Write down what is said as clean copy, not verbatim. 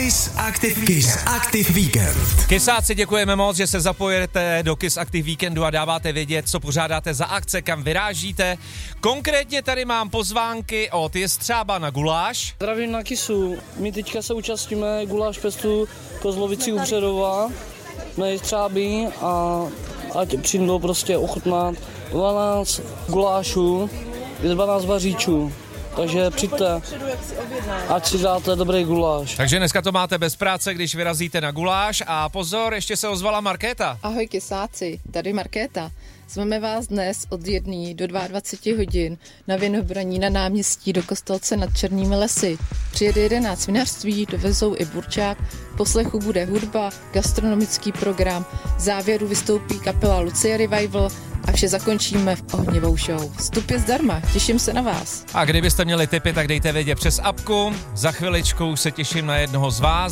Kiss Active Weekend. Kisáci, děkujeme moc, že se zapojete do Kiss Active Weekendu a dáváte vědět, co pořádáte za akce, kam vyrážíte. Konkrétně tady mám pozvánky od Jestřába na guláš. Zdravím na Kissu. My teďka se účastníme guláš festu Kozlovici u Přerova na Jestřábí a ať přijdou prostě ochutnat 12 gulášů, je 12 vaříčů. Takže přijďte, ať si dáte dobrý guláš. Takže dneska to máte bez práce, když vyrazíte na guláš a pozor, ještě se ozvala Markéta. Ahoj Kisáci, tady Markéta. Zveme vás dnes od 1 do 22 hodin na Vinohraní na náměstí do Kostelce nad Černými lesy. Přijede 11 vinařství, dovezou i burčák, v poslechu bude hudba, gastronomický program, v závěru vystoupí kapela Lucie Revival a vše zakončíme v ohnivou show. Vstup je zdarma, těším se na vás. A kdybyste měli tipy, tak dejte vědět přes apku. Za chviličku se těším na jednoho z vás.